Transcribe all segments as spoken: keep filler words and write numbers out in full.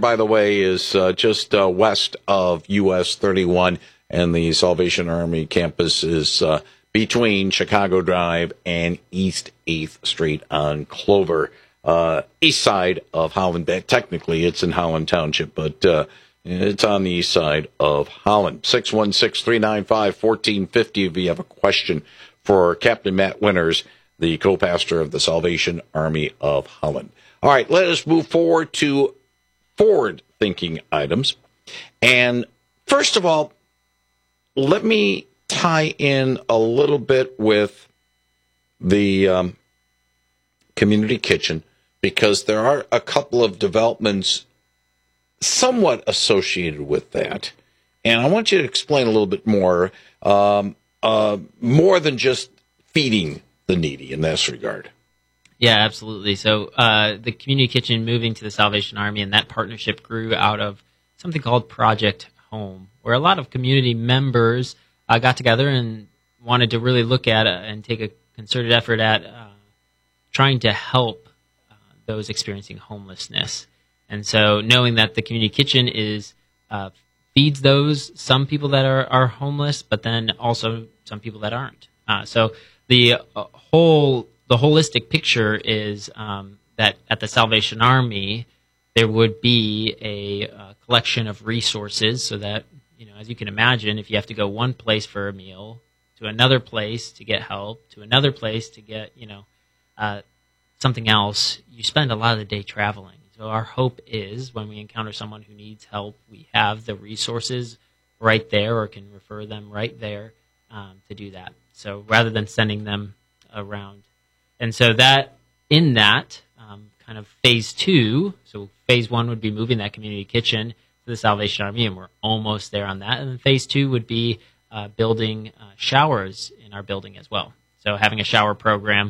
by the way, is uh, just uh, west of U S thirty-one, and the Salvation Army campus is uh, between Chicago Drive and East eighth Street on Clover, uh, east side of Holland. Technically, it's in Holland Township, but uh, it's on the east side of Holland. six one six, three nine five, one four five zero if you have a question for Captain Matt Winters, the co-pastor of the Salvation Army of Holland. All right, let us move forward to forward-thinking items. And first of all, let me tie in a little bit with the um, community kitchen, because there are a couple of developments somewhat associated with that. And I want you to explain a little bit more, um, uh, more than just feeding the needy in this regard. Yeah, absolutely. So uh, the community kitchen moving to the Salvation Army, and that partnership grew out of something called Project Home, where a lot of community members uh, got together and wanted to really look at uh, and take a concerted effort at uh, trying to help uh, those experiencing homelessness. And so knowing that the community kitchen is uh, feeds those, some people that are, are homeless, but then also some people that aren't. Uh, so the uh, whole the holistic picture is um, that at the Salvation Army, there would be a uh, collection of resources so that, you know, as you can imagine, if you have to go one place for a meal, to another place to get help, to another place to get, you know, uh, something else, you spend a lot of the day traveling. So our hope is when we encounter someone who needs help, we have the resources right there or can refer them right there um, to do that. So rather than sending them around. And so that, in that, um, kind of phase two, so phase one would be moving that community kitchen to the Salvation Army, and we're almost there on that. And then phase two would be uh, building uh, showers in our building as well. So having a shower program,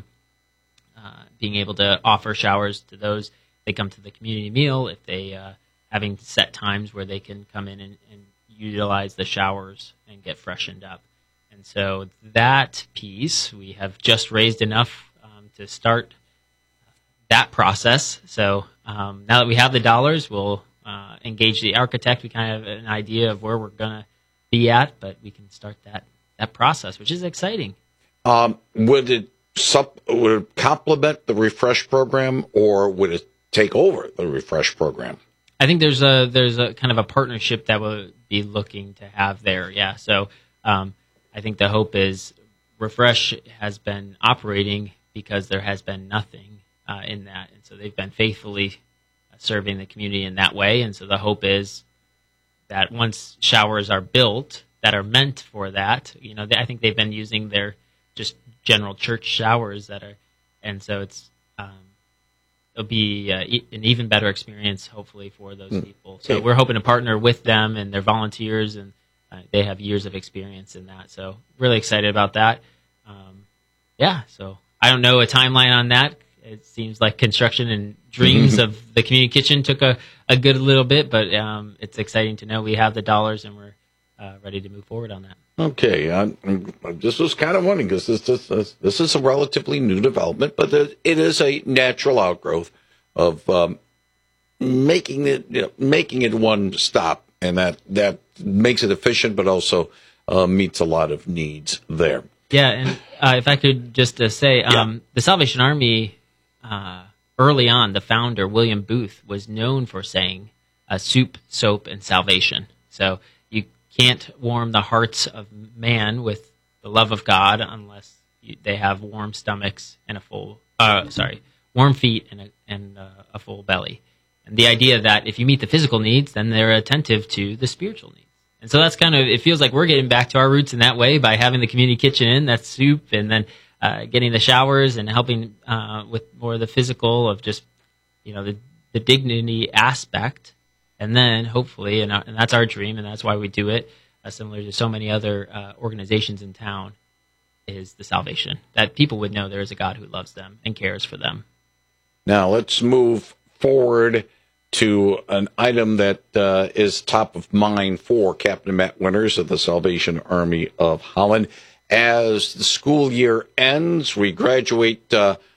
uh, being able to offer showers to those. They come to the community meal, if they uh, having set times where they can come in and, and utilize the showers and get freshened up. And so that piece, we have just raised enough um, to start that process. So um, now that we have the dollars, we'll uh, engage the architect. We kind of have an idea of where we're going to be at, but we can start that, that process, which is exciting. Um, would it sup- would it complement the Refresh program, or would it take over the Refresh program? I think there's a there's a kind of a partnership that we'll be looking to have there. Yeah. So um, I think the hope is Refresh has been operating because there has been nothing uh, in that, and so they've been faithfully serving the community in that way. And so the hope is that once showers are built that are meant for that, you know, they, I think they've been using their just general church showers that are, and so it's. Um, It'll be uh, e- an even better experience, hopefully, for those people. So we're hoping to partner with them and their volunteers, and uh, they have years of experience in that. So really excited about that. Um, yeah, so I don't know a timeline on that. It seems like construction and dreams of the community kitchen took a, a good little bit, but um, it's exciting to know we have the dollars and we're uh, ready to move forward on that. Okay, I, I just was kind of wondering, because this, this this is a relatively new development, but it is a natural outgrowth of um, making it you know, making it one stop, and that that makes it efficient, but also uh, meets a lot of needs there. Yeah, and uh, if I could just uh, say, um, yeah. the Salvation Army uh, early on, the founder William Booth was known for saying uh, "soup, soap, and salvation." So can't warm the hearts of man with the love of God unless you, they have warm stomachs and a full, uh, sorry, warm feet and a, and uh, a full belly. And the idea that if you meet the physical needs, then they're attentive to the spiritual needs. And so that's kind of, it feels like we're getting back to our roots in that way by having the community kitchen in, that's soup, and then uh, getting the showers and helping uh, with more of the physical of just, you know, the, the dignity aspect. And then hopefully, and, and that's our dream, and that's why we do it, uh, similar to so many other uh, organizations in town, is the salvation. That people would know there is a God who loves them and cares for them. Now let's move forward to an item that uh, is top of mind for Captain Matt Winters of the Salvation Army of Holland. As the school year ends, we graduate uh,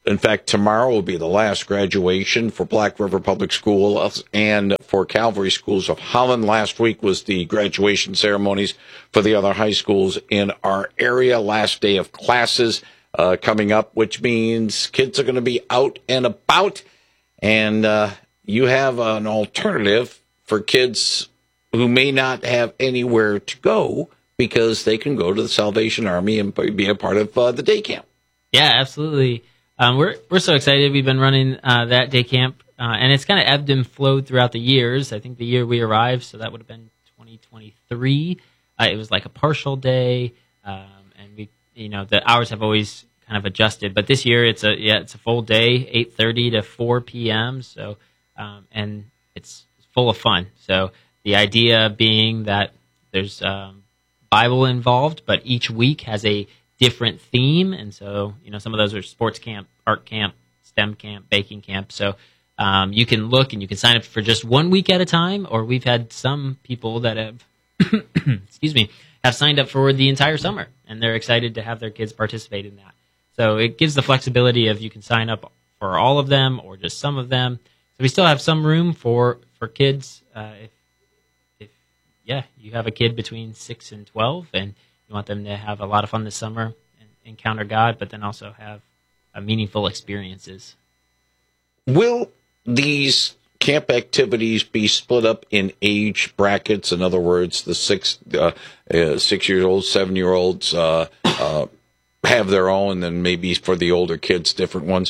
in fact, tomorrow will be the last graduation for Black River Public Schools and for Calvary Schools of Holland. Last week was the graduation ceremonies for the other high schools in our area. Last day of classes uh, coming up, which means kids are going to be out and about. And uh, you have an alternative for kids who may not have anywhere to go because they can go to the Salvation Army and be a part of uh, the day camp. Yeah, absolutely. Um, we're we're so excited. We've been running uh, that day camp, uh, and it's kind of ebbed and flowed throughout the years. I think the year we arrived, so that would have been twenty twenty-three. Uh, it was like a partial day, um, and we, you know, the hours have always kind of adjusted. But this year, it's a yeah, it's a full day, eight thirty to four p.m. So, um, and it's full of fun. So the idea being that there's um, Bible involved, but each week has a different theme, and so you know some of those are sports camp, art camp, STEM camp, baking camp. So um, you can look and you can sign up for just one week at a time, or we've had some people that have, excuse me, have signed up for the entire summer, and they're excited to have their kids participate in that. So it gives the flexibility of you can sign up for all of them or just some of them. So we still have some room for for kids. Uh, if if yeah, you have a kid between six and twelve, and you want them to have a lot of fun this summer and encounter God, but then also have uh, meaningful experiences. Will these camp activities be split up in age brackets? In other words, the six uh, uh, six-year-olds, seven-year-olds uh, uh, have their own, and then maybe for the older kids, different ones?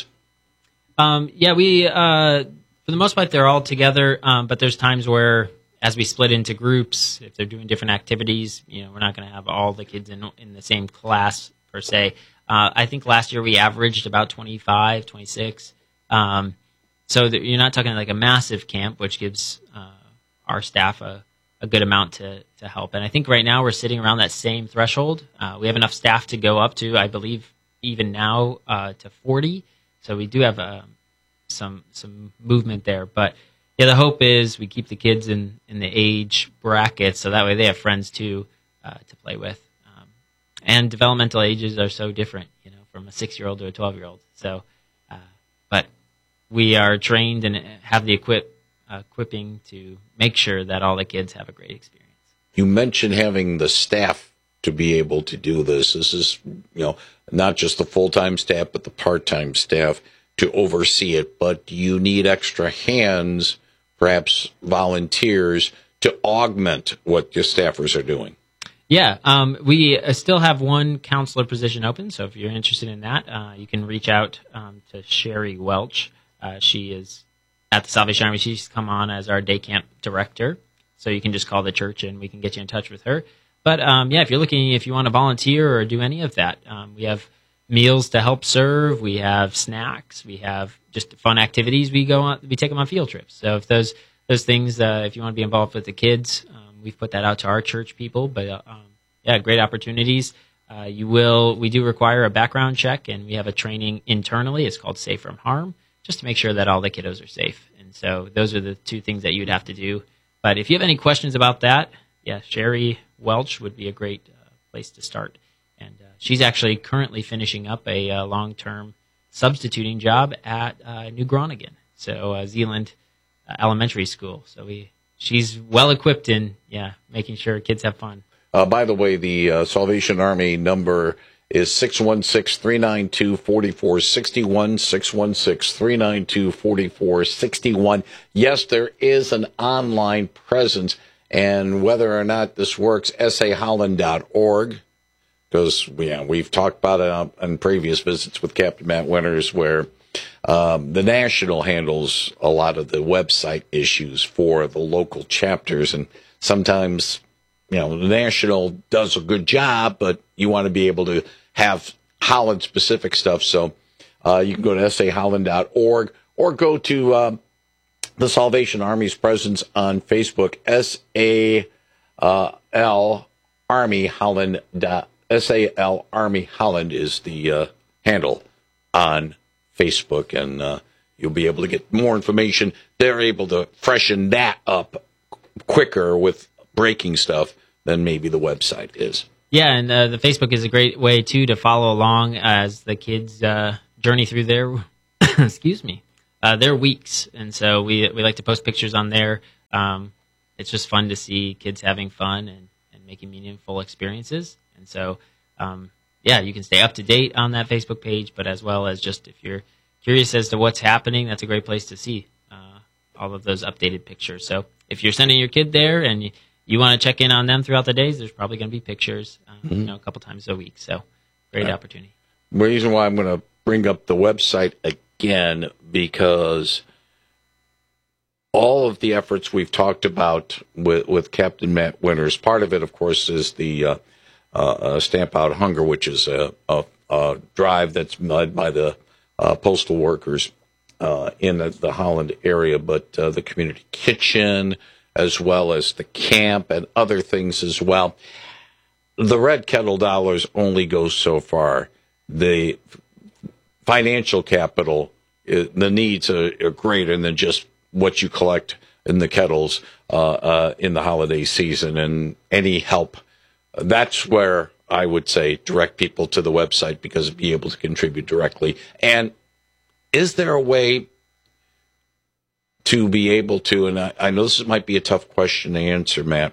Um, yeah, we uh, for the most part they're all together, um, but there's times where, as we split into groups, if they're doing different activities, you know, we're not going to have all the kids in in the same class per se. Uh, I think last year we averaged about twenty-five, twenty-six. Um, so that you're not talking like a massive camp, which gives uh, our staff a, a good amount to, to help. And I think right now we're sitting around that same threshold. Uh, we have enough staff to go up to, I believe, even now uh, to forty. So we do have uh, some some movement there, but yeah, the hope is we keep the kids in, in the age bracket, so that way they have friends too uh, to play with. Um, and developmental ages are so different, you know, from a six-year-old to a twelve-year-old. So, uh, but we are trained and have the equip uh, equipping to make sure that all the kids have a great experience. You mentioned having the staff to be able to do this. This is, you know, not just the full-time staff, but the part-time staff to oversee it. But do you need extra hands, perhaps volunteers, to augment what your staffers are doing? Yeah, um, we uh, still have one counselor position open, so if you're interested in that, uh, you can reach out um, to Sherry Welch. Uh, she is at the Salvation Army. She's come on as our day camp director, so you can just call the church and we can get you in touch with her. But um, yeah, if you're looking, if you want to volunteer or do any of that, um, we have meals to help serve. We have snacks. We have just fun activities. We go on. We take them on field trips. So if those those things, uh, if you want to be involved with the kids, um, we've put that out to our church people. But uh, um, yeah, great opportunities. Uh, you will. We do require a background check, and we have a training internally. It's called Safe from Harm, just to make sure that all the kiddos are safe. And so those are the two things that you'd have to do. But if you have any questions about that, yeah, Sherry Welch would be a great uh, place to start. And uh, she's actually currently finishing up a uh, long-term substituting job at uh, New Groningen, so uh, Zeeland uh, Elementary School. So we, she's well-equipped in, yeah, making sure kids have fun. Uh, by the way, the uh, Salvation Army number is six one six, three nine two, four four six one, six one six, three nine two, four four six one. Yes, there is an online presence, and whether or not this works, s a holland dot org. Because yeah, we've talked about it on previous visits with Captain Matt Winters, where um, the National handles a lot of the website issues for the local chapters. And sometimes, you know, the National does a good job, but you want to be able to have Holland-specific stuff. So uh, you can go to s a holland dot org or go to uh, the Salvation Army's presence on Facebook, S A L Army Holland dot org. S A L Army Holland is the uh, handle on Facebook, and uh, you'll be able to get more information. They're able to freshen that up quicker with breaking stuff than maybe the website is. Yeah, and uh, the Facebook is a great way, too, to follow along as the kids uh, journey through their excuse me, uh, they're weeks, and so we we like to post pictures on there. Um, it's just fun to see kids having fun and, and making meaningful experiences, and so um, yeah, you can stay up to date on that Facebook page, but as well as just if you're curious as to what's happening, that's a great place to see uh, all of those updated pictures. So if you're sending your kid there and you, you want to check in on them throughout the days, there's probably going to be pictures, um, mm-hmm. you know, a couple times a week. So great right. opportunity. The reason why I'm going to bring up the website again, because all of the efforts we've talked about with, with Captain Matt Winters, part of it, of course, is the uh, uh, Stamp Out Hunger, which is a, a, a drive that's led by the uh, postal workers uh, in the, the Holland area, but uh, the community kitchen, as well as the camp and other things as well. The Red Kettle dollars only go so far. The financial capital, the needs are, are greater than just what you collect in the kettles uh, uh, in the holiday season, and any help. That's where I would say direct people to the website, because be able to contribute directly. And is there a way to be able to, and I, I know this might be a tough question to answer, Matt,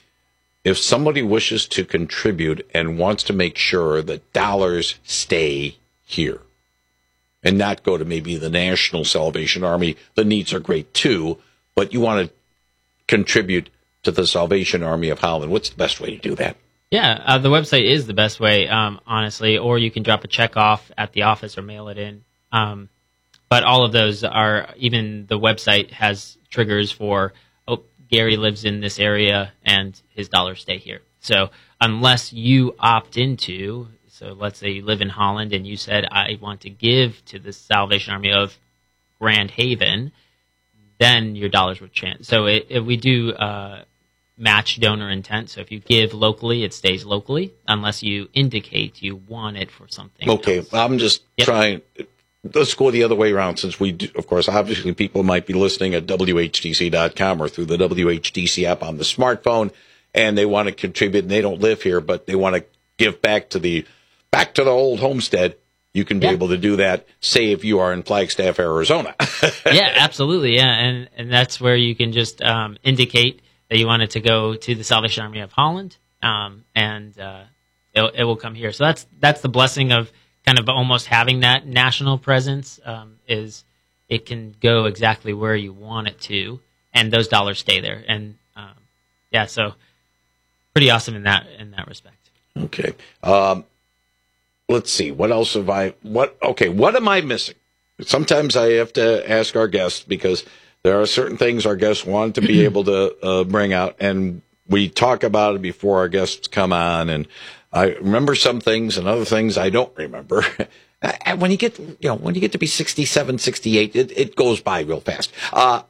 if somebody wishes to contribute and wants to make sure that dollars stay here and not go to maybe the National Salvation Army, the needs are great too, but you want to contribute to the Salvation Army of Holland, what's the best way to do that? Yeah, uh, the website is the best way, um, honestly, or you can drop a check off at the office or mail it in. Um, but all of those are, even the website has triggers for, oh, Gary lives in this area and his dollars stay here. So unless you opt into, so let's say you live in Holland and you said, I want to give to the Salvation Army of Grand Haven, then your dollars would change. So it, it, we do uh, match donor intent. So if you give locally, it stays locally, unless you indicate you want it for something Okay, else. I'm just yep. trying. Let's go the other way around, since we do, of course, obviously people might be listening at W H D C dot com or through the W H D C app on the smartphone, and they want to contribute, and they don't live here, but they want to give back to the back to the old homestead. You can be yeah. able to do that, say, if you are in Flagstaff, Arizona. Yeah, absolutely. Yeah, and and that's where you can just um, indicate that you want it to go to the Salvation Army of Holland, um, and uh, it, it will come here. So that's that's the blessing of kind of almost having that national presence, um, is it can go exactly where you want it to, and those dollars stay there. And um, yeah, so pretty awesome in that in that respect. Okay. Um, let's see. What else have I? What? Okay. What am I missing? Sometimes I have to ask our guests, because there are certain things our guests want to be able to uh, bring out, and we talk about it before our guests come on. And I remember some things, and other things I don't remember. And when you get, you know, when you get to be sixty-seven, sixty-eight, it, it goes by real fast. Uh,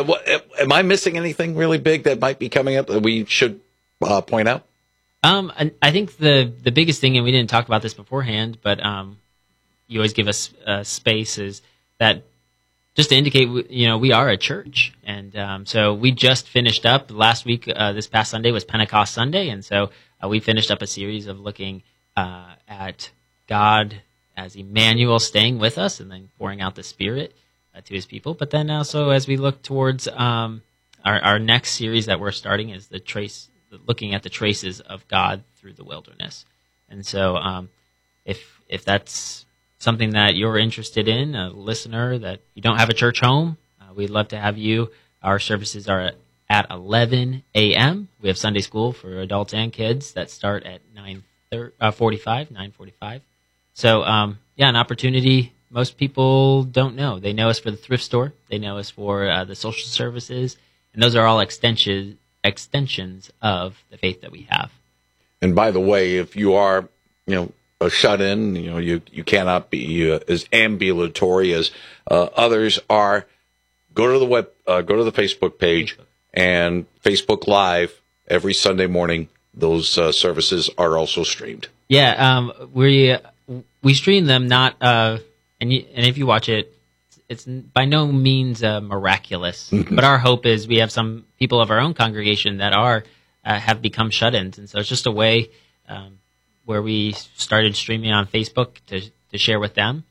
am I missing anything really big that might be coming up that we should uh, point out? Um, I, I think the the biggest thing, and we didn't talk about this beforehand, but um, you always give us uh, space, is that just to indicate, you know, we are a church. And um, so we just finished up last week. Uh, this past Sunday was Pentecost Sunday. And so uh, we finished up a series of looking uh, at God as Emmanuel staying with us and then pouring out the Spirit uh, to his people. But then also, as we look towards um, our, our next series that we're starting, is the trace, looking at the traces of God through the wilderness. And so um, if if that's something that you're interested in, a listener that you don't have a church home, uh, we'd love to have you. Our services are at eleven a.m. We have Sunday school for adults and kids that start at nine forty-five, nine forty-five. So, um, yeah, an opportunity most people don't know. They know us for the thrift store. They know us for uh, the social services. And those are all extensions extensions of the faith that we have. And by the way, if you are, you know, a shut-in, you know, you, you cannot be uh, as ambulatory as uh, others are, go to the web, uh, go to the Facebook page Facebook. and Facebook Live every Sunday morning. Those uh, services are also streamed. Yeah, um, we we stream them not, uh, and you, and if you watch it, it's by no means uh, miraculous. But our hope is we have some people of our own congregation that are uh, have become shut-ins, and so it's just a way um, where we started streaming on Facebook to to share with them.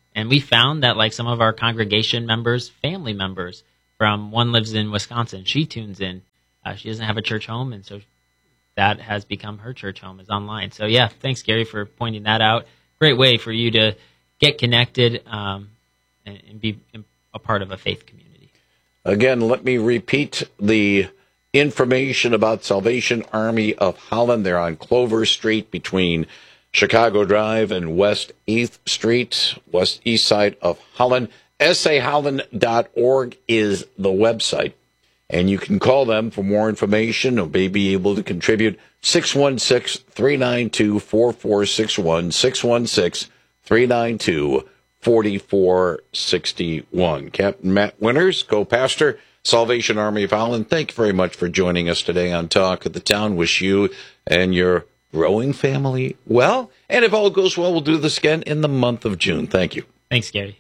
And we found that like some of our congregation members, family members from one lives in Wisconsin, she tunes in. Uh, she doesn't have a church home, and so that has become her church home, is online. So yeah, thanks Gary for pointing that out. Great way for you to get connected um, and, and be a part of a faith community. Again, let me repeat the information about Salvation Army of Holland. They're on Clover Street between Chicago Drive and West eighth Street, west east side of Holland. S A holland dot org is the website. And you can call them for more information or may be able to contribute. six one six, three nine two, four four six one, six one six, three nine two, four four six one. Captain Matt Winters, co-pastor, Salvation Army of Holland, thank you very much for joining us today on Talk of the Town. Wish you and your growing family well. And if all goes well, we'll do this again in the month of June. Thank you. Thanks, Gary.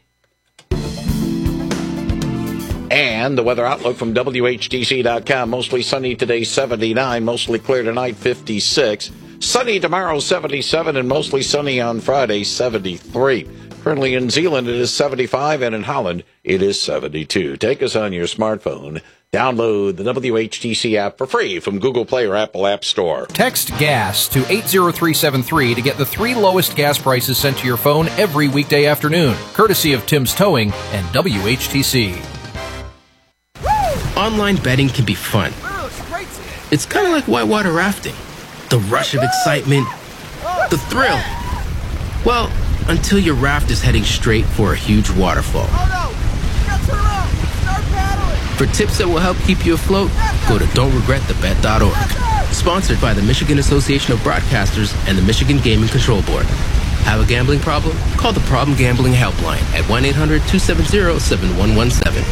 And the weather outlook from W H T C dot com. Mostly sunny today, seventy-nine. Mostly clear tonight, fifty-six. Sunny tomorrow, seventy-seven. And mostly sunny on Friday, seventy-three. Currently in Zeeland, it is seventy-five. And in Holland, it is seventy-two. Take us on your smartphone. Download the W H T C app for free from Google Play or Apple App Store. Text GAS to eight zero three seven three to get the three lowest gas prices sent to your phone every weekday afternoon, courtesy of Tim's Towing and W H T C. Online betting can be fun. It's kind of like whitewater rafting. The rush of excitement, the thrill. Well, until your raft is heading straight for a huge waterfall. For tips that will help keep you afloat, go to don't regret the bet dot org. Sponsored by the Michigan Association of Broadcasters and the Michigan Gaming Control Board. Have a gambling problem? Call the Problem Gambling Helpline at one eight hundred two seven zero seven one one seven.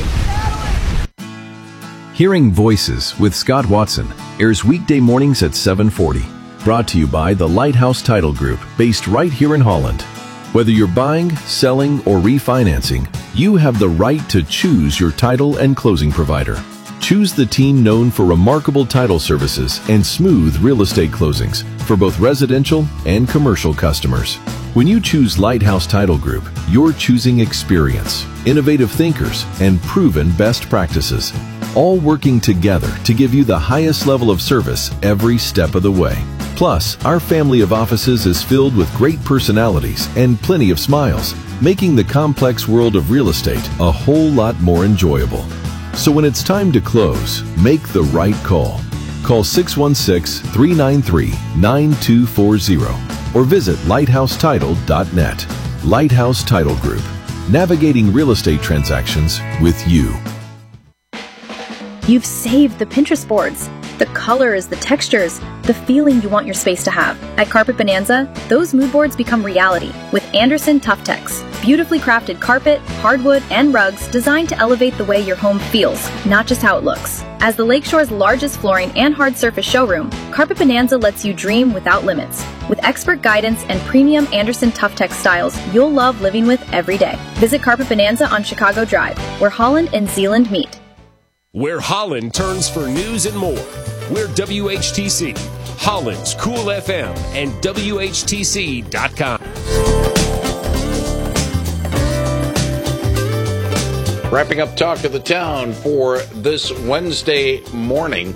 Hearing Voices with Scott Watson airs weekday mornings at seven forty. Brought to you by the Lighthouse Title Group, based right here in Holland. Whether you're buying, selling, or refinancing, you have the right to choose your title and closing provider. Choose the team known for remarkable title services and smooth real estate closings for both residential and commercial customers. When you choose Lighthouse Title Group, you're choosing experience, innovative thinkers, and proven best practices, all working together to give you the highest level of service every step of the way. Plus, our family of offices is filled with great personalities and plenty of smiles, making the complex world of real estate a whole lot more enjoyable. So when it's time to close, make the right call. Call six one six, three nine three, nine two four zero or visit lighthouse title dot net. Lighthouse Title Group, navigating real estate transactions with you. You've saved the Pinterest boards. The colors, the textures, the feeling you want your space to have. At Carpet Bonanza, those mood boards become reality with Anderson Tuftex. Beautifully crafted carpet, hardwood, and rugs designed to elevate the way your home feels, not just how it looks. As the Lakeshore's largest flooring and hard surface showroom, Carpet Bonanza lets you dream without limits. With expert guidance and premium Anderson Tuftex styles you'll love living with every day. Visit Carpet Bonanza on Chicago Drive, where Holland and Zeeland meet. Where Holland turns for news and more. We're W H T C, Holland's Cool F M, and W H T C dot com. Wrapping up Talk of the Town for this Wednesday morning.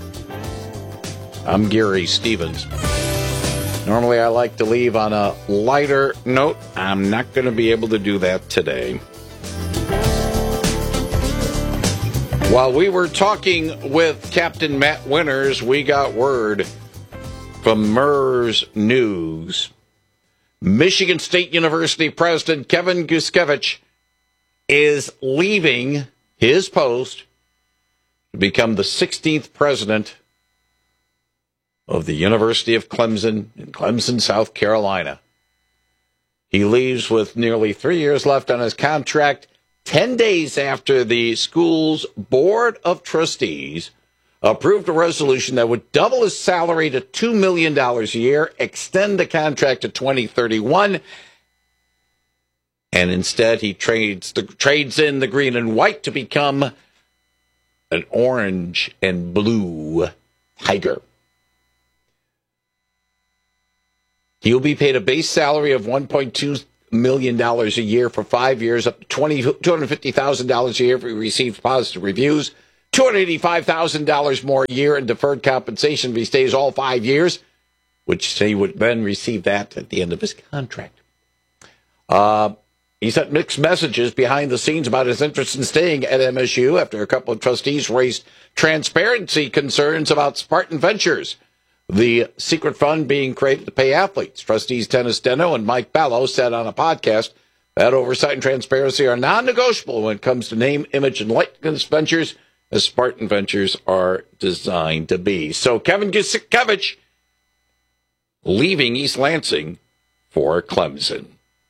I'm Gary Stevens. Normally I like to leave on a lighter note. I'm not going to be able to do that today. While we were talking with Captain Matt Winters, we got word from M U R S News. Michigan State University President Kevin Guskiewicz is leaving his post to become the sixteenth president of the University of Clemson in Clemson, South Carolina. He leaves with nearly three years left on his contract, ten days after the school's Board of Trustees approved a resolution that would double his salary to two million dollars a year, extend the contract to twenty thirty-one, and instead he trades, the, trades in the green and white to become an orange and blue tiger. He'll be paid a base salary of one point two million dollars a year for five years, up to two hundred fifty thousand dollars a year if he receives positive reviews, two hundred eighty-five thousand dollars more a year in deferred compensation if he stays all five years, which he would then receive that at the end of his contract. Uh, he sent mixed messages behind the scenes about his interest in staying at M S U after a couple of trustees raised transparency concerns about Spartan Ventures, the secret fund being created to pay athletes. Trustees Dennis Deno and Mike Ballo said on a podcast that oversight and transparency are non-negotiable when it comes to name, image, and likeness ventures, as Spartan Ventures are designed to be. So Kevin Gusicevich leaving East Lansing for Clemson.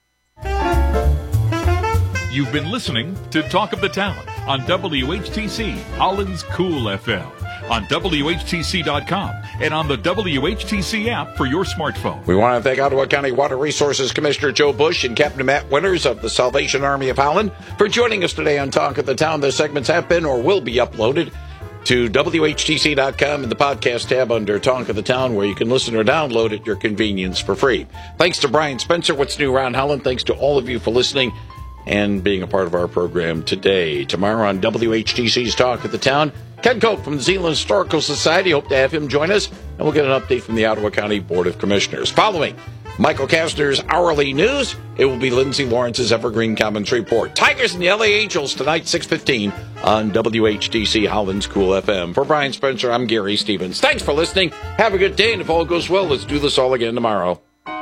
You've been listening to Talk of the Town on W H T C, Holland's Cool F M, on W H T C dot com, and on the W H T C app for your smartphone. We want to thank Ottawa County Water Resources Commissioner Joe Bush and Captain Matt Winters of the Salvation Army of Holland for joining us today on Talk of the Town. Their segments have been or will be uploaded to W H T C dot com in the podcast tab under Talk of the Town, where you can listen or download at your convenience for free. Thanks to Brian Spencer, What's New Around Holland. Thanks to all of you for listening and being a part of our program today. Tomorrow on W H T C's Talk of the Town, Ken Cope from the Zeeland Historical Society. Hope to have him join us, and we'll get an update from the Ottawa County Board of Commissioners. Following Michael Kastner's Hourly News, it will be Lindsay Lawrence's Evergreen Commons Report. Tigers and the L A Angels tonight, six fifteen on W H T C Holland's Cool F M. For Brian Spencer, I'm Gary Stevens. Thanks for listening. Have a good day, and if all goes well, let's do this all again tomorrow.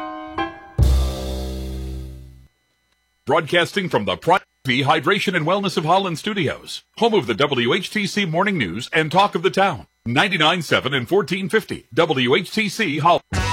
Broadcasting from the Prime Hydration and Wellness of Holland Studios, home of the W H T C Morning News and Talk of the Town. ninety-nine point seven and fourteen fifty W H T C Holland.